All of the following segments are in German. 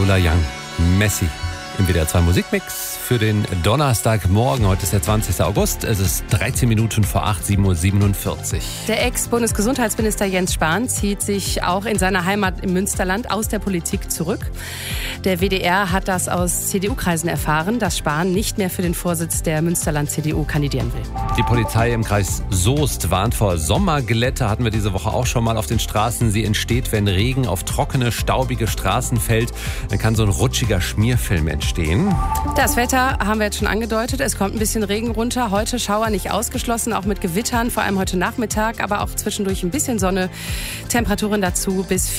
Lola Young, Messi im WDR 2 Musikmix für den Donnerstagmorgen. Heute ist der 20. August. Es ist 13 Minuten vor 8, 7:47 Uhr. Der Ex-Bundesgesundheitsminister Jens Spahn zieht sich auch in seiner Heimat im Münsterland aus der Politik zurück. Der WDR hat das aus CDU-Kreisen erfahren, dass Spahn nicht mehr für den Vorsitz der Münsterland-CDU kandidieren will. Die Polizei im Kreis Soest warnt vor Sommerglätte. Hatten wir diese Woche auch schon mal auf den Straßen. Sie entsteht, wenn Regen auf trockene, staubige Straßen fällt. Dann kann so ein rutschiger Schmierfilm entstehen. Das Wetter haben wir jetzt schon angedeutet. Es kommt ein bisschen Regen runter. Heute Schauer nicht ausgeschlossen, auch mit Gewittern, vor allem heute Nachmittag, aber auch zwischendurch ein bisschen Sonne. Temperaturen dazu bis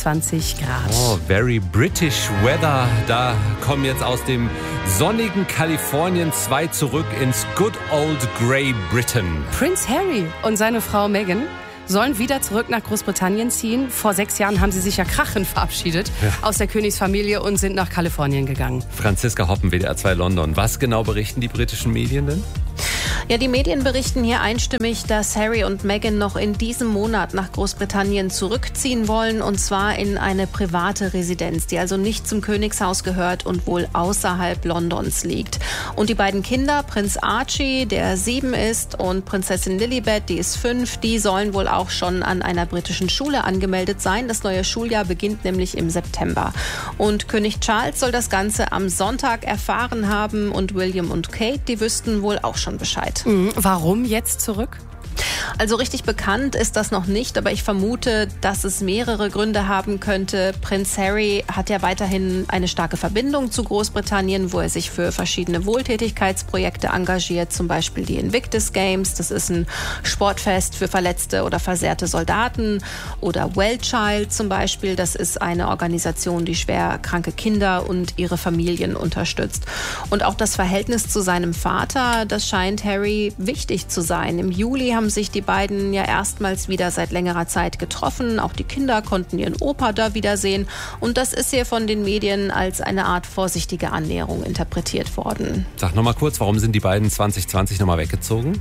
24 Grad. Oh, very British weather. Da kommen jetzt aus dem sonnigen Kalifornien 2 zurück ins good old grey Britain. Prince Harry und seine Frau Meghan sollen wieder zurück nach Großbritannien ziehen. Vor 6 Jahren haben sie sich ja krachend verabschiedet aus der Königsfamilie und sind nach Kalifornien gegangen. Franziska Hoppen, WDR 2 London. Was genau berichten die britischen Medien denn? Ja, die Medien berichten hier einstimmig, dass Harry und Meghan noch in diesem Monat nach Großbritannien zurückziehen wollen, und zwar in eine private Residenz, die also nicht zum Königshaus gehört und wohl außerhalb Londons liegt. Und die beiden Kinder, Prinz Archie, der 7 ist, und Prinzessin Lilibet, die ist 5, die sollen wohl auch schon an einer britischen Schule angemeldet sein. Das neue Schuljahr beginnt nämlich im September. Und König Charles soll das Ganze am Sonntag erfahren haben, und William und Kate, die wüssten wohl auch schon Bescheid. Warum jetzt zurück? Also richtig bekannt ist das noch nicht, aber ich vermute, dass es mehrere Gründe haben könnte. Prinz Harry hat ja weiterhin eine starke Verbindung zu Großbritannien, wo er sich für verschiedene Wohltätigkeitsprojekte engagiert, zum Beispiel die Invictus Games. Das ist ein Sportfest für verletzte oder versehrte Soldaten. Oder Well Child zum Beispiel, das ist eine Organisation, die schwer kranke Kinder und ihre Familien unterstützt. Und auch das Verhältnis zu seinem Vater, das scheint Harry wichtig zu sein. Im Juli haben sich die beiden ja erstmals wieder seit längerer Zeit getroffen. Auch die Kinder konnten ihren Opa da wiedersehen. Und das ist hier von den Medien als eine Art vorsichtige Annäherung interpretiert worden. Sag noch mal kurz, warum sind die beiden 2020 nochmal weggezogen?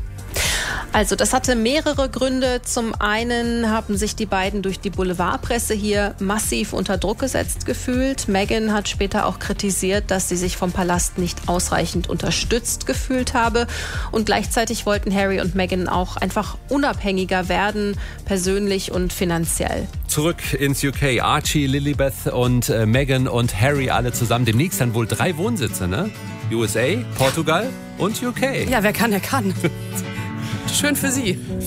Also das hatte mehrere Gründe. Zum einen haben sich die beiden durch die Boulevardpresse hier massiv unter Druck gesetzt gefühlt. Meghan hat später auch kritisiert, dass sie sich vom Palast nicht ausreichend unterstützt gefühlt habe. Und gleichzeitig wollten Harry und Meghan auch einfach unabhängiger werden, persönlich und finanziell. Zurück ins UK. Archie, Lilibet und Meghan und Harry alle zusammen. Demnächst dann wohl 3 Wohnsitze, ne? USA, Portugal und UK. Ja, wer kann, der kann. Schön für Sie.